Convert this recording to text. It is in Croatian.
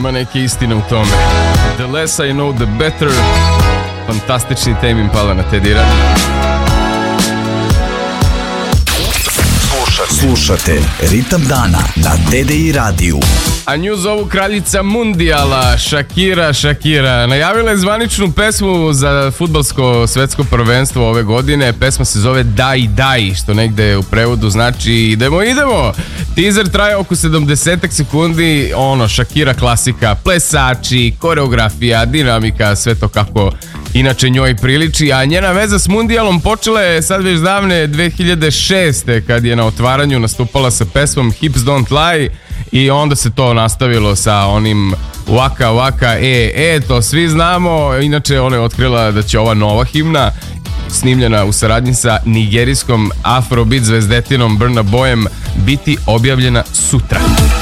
ima neke istine u tome. The less I know, the better. Fantastični Tame Impala na Teddy Radio. Slušate Ritam dana na TDI radiju. A nju zovu kraljica mundijala, Shakira. Najavila je zvaničnu pesmu za fudbalsko svetsko prvenstvo ove godine. Pesma se zove Dai, što negde u prevodu znači idemo. Teaser traje oko 70 sekundi. Shakira klasika, plesači, koreografija, dinamika, sve to kako inače njoj priliči, a njena veza s mundijalom počela je sad već davne 2006. kad je na otvaranju nastupala sa pesmom Hips Don't Lie i onda se to nastavilo sa onim Waka, to svi znamo. Inače ona je otkrila da će ova nova himna snimljena u saradnji sa nigerijskom afrobeat zvezdetinom Burna Boyem biti objavljena sutra.